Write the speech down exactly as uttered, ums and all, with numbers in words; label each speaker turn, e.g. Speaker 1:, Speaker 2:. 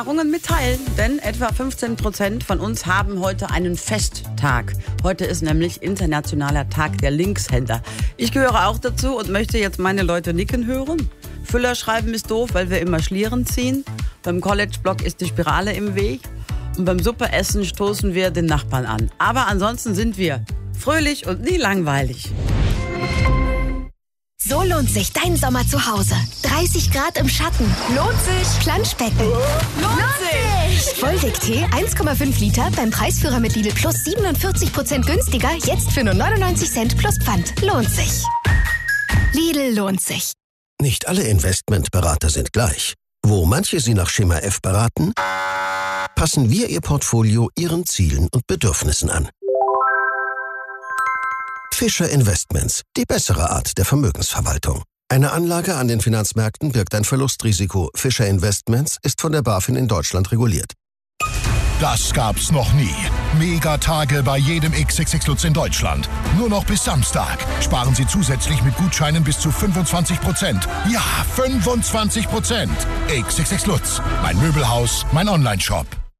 Speaker 1: mitteilen, denn etwa fünfzehn Prozent von uns haben heute einen Festtag. Heute ist nämlich Internationaler Tag der Linkshänder. Ich gehöre auch dazu und möchte jetzt meine Leute nicken hören. Füller schreiben ist doof, weil wir immer Schlieren ziehen. Beim College-Block ist die Spirale im Weg. Und beim Suppeessen stoßen wir den Nachbarn an. Aber ansonsten sind wir fröhlich und nie langweilig.
Speaker 2: So lohnt sich dein Sommer zu Hause. dreißig Grad im Schatten. Lohnt sich. Planschbecken.
Speaker 3: Lohnt sich.
Speaker 2: Volvic-Tee eins Komma fünf Liter beim Preisführer mit Lidl Plus siebenundvierzig Prozent günstiger. Jetzt für nur neunundneunzig Cent plus Pfand. Lohnt sich. Lidl lohnt sich.
Speaker 4: Nicht alle Investmentberater sind gleich. Wo manche Sie nach Schema F beraten, passen wir Ihr Portfolio Ihren Zielen und Bedürfnissen an. Fischer Investments, die bessere Art der Vermögensverwaltung. Eine Anlage an den Finanzmärkten birgt ein Verlustrisiko. Fischer Investments ist von der BaFin in Deutschland reguliert.
Speaker 5: Das gab's noch nie. Megatage bei jedem X X X Lutz in Deutschland. Nur noch bis Samstag. Sparen Sie zusätzlich mit Gutscheinen bis zu fünfundzwanzig Prozent. Ja, fünfundzwanzig Prozent. X X X Lutz. Mein Möbelhaus, mein Onlineshop.